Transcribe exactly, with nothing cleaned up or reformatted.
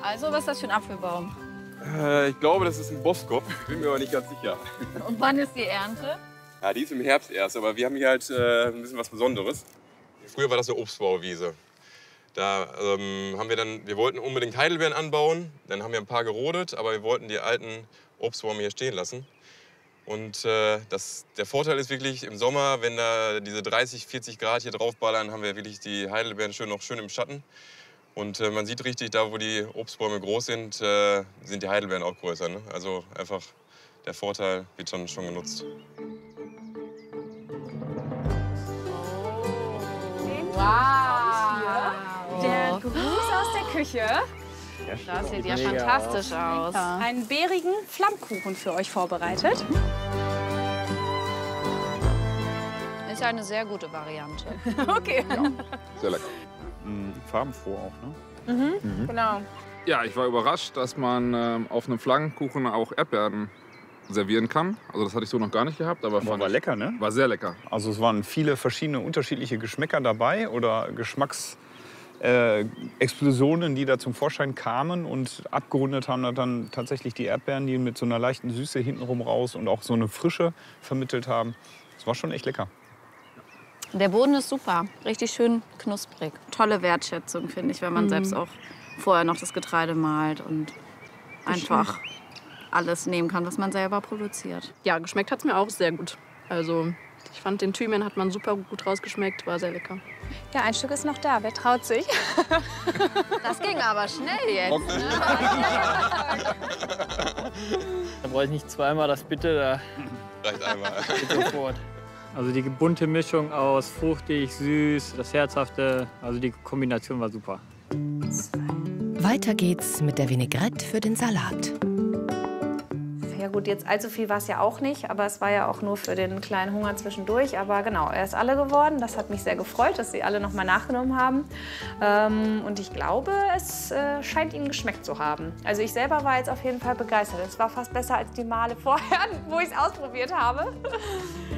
Also, was ist das für ein Apfelbaum? Äh, ich glaube, das ist ein Boskop. Bin mir aber nicht ganz sicher. Und wann ist die Ernte? Ja, die ist im Herbst erst, aber wir haben hier halt äh, ein bisschen was Besonderes. Früher war das eine Obstbauwiese. Da ähm, haben wir dann, wir wollten unbedingt Heidelbeeren anbauen. Dann haben wir ein paar gerodet, aber wir wollten die alten Obstbäume hier stehen lassen. Und äh, das, der Vorteil ist wirklich im Sommer, wenn da diese dreißig, vierzig Grad hier draufballern, haben wir wirklich die Heidelbeeren schön, noch schön im Schatten. Und äh, man sieht richtig, da wo die Obstbäume groß sind, äh, sind die Heidelbeeren auch größer. Ne? Also einfach der Vorteil wird schon, schon genutzt. Wow. Der Gruß aus der Küche. Das sieht ja fantastisch aus. Einen bärigen Flammkuchen für euch vorbereitet. Ist ja eine sehr gute Variante. Okay. Ja, sehr lecker. Mhm, farbenfroh auch, ne? Mhm, mhm. Genau. Ja, ich war überrascht, dass man ähm, auf einem Flammkuchen auch Erdbeeren servieren kann. Also das hatte ich so noch gar nicht gehabt, aber, Aber fand war ich- lecker, ne? War sehr lecker. Also es waren viele verschiedene unterschiedliche Geschmäcker dabei oder Geschmacks äh, Explosionen, die da zum Vorschein kamen und abgerundet haben dann tatsächlich die Erdbeeren, die mit so einer leichten Süße hintenrum raus und auch so eine Frische vermittelt haben. Das war schon echt lecker. Der Boden ist super, richtig schön knusprig. Tolle Wertschätzung, finde ich, wenn man selbst auch vorher noch das Getreide mahlt und einfach alles nehmen kann, was man selber produziert. Ja, geschmeckt hat es mir auch sehr gut. Also ich fand, den Thymian hat man super gut rausgeschmeckt, war sehr lecker. Ja, ein Stück ist noch da. Wer traut sich? Das ging aber schnell jetzt. Ne? Da brauche ich nicht zweimal das Bitte, da Reicht einmal. geht sofort. Also die bunte Mischung aus fruchtig, süß, das Herzhafte, also die Kombination war super. Weiter geht's mit der Vinaigrette für den Salat. Ja gut, jetzt allzu viel war es ja auch nicht, aber es war ja auch nur für den kleinen Hunger zwischendurch. Aber genau, er ist alle geworden. Das hat mich sehr gefreut, dass Sie alle noch mal nachgenommen haben. Ähm, und ich glaube, es äh, scheint Ihnen geschmeckt zu haben. Also ich selber war jetzt auf jeden Fall begeistert. Es war fast besser als die Male vorher, wo ich es ausprobiert habe.